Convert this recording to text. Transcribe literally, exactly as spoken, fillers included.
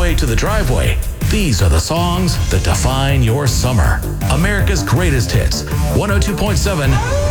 way to the driveway, these are the songs that define your summer. America's greatest hits, one oh two point seven